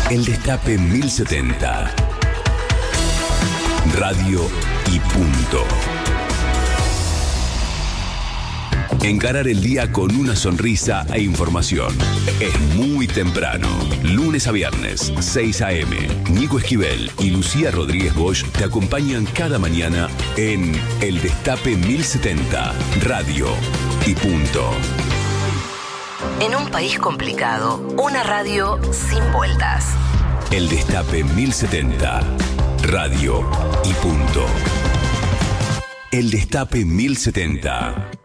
El Destape 1070. Radio y punto. Encarar el día con una sonrisa e información. Es muy temprano. Lunes a viernes, 6 a.m. Nico Esquivel y Lucía Rodríguez Bosch te acompañan cada mañana en El Destape 1070. Radio y punto. En un país complicado, una radio sin vueltas. El Destape 1070. Radio y punto. El Destape 1070.